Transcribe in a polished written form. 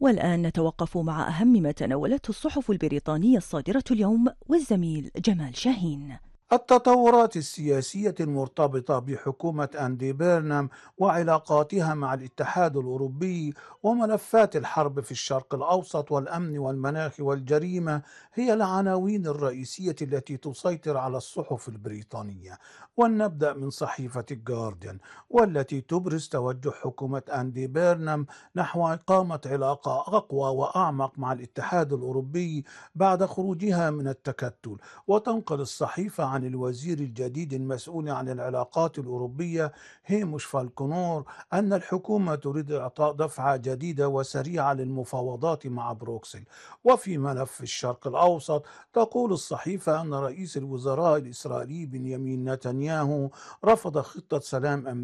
والآن نتوقف مع أهم ما تناولته الصحف البريطانية الصادرة اليوم والزميل جمال شاهين. التطورات السياسية المرتبطة بحكومة أندي بيرنام وعلاقاتها مع الاتحاد الأوروبي وملفات الحرب في الشرق الأوسط والأمن والمناخ والجريمة هي العناوين الرئيسية التي تسيطر على الصحف البريطانية. ولنبدأ من صحيفة الجارديان، والتي تبرز توجه حكومة أندي بيرنام نحو إقامة علاقة أقوى وأعمق مع الاتحاد الأوروبي بعد خروجها من التكتل. وتنقل الصحيفة عن الوزير الجديد المسؤول عن العلاقات الأوروبية هيموش فالكونور أن الحكومة تريد إعطاء دفعة جديدة وسريعة للمفاوضات مع بروكسل. وفي ملف الشرق الأوسط، تقول الصحيفة أن رئيس الوزراء الإسرائيلي بنيامين نتنياهو رفض خطة سلام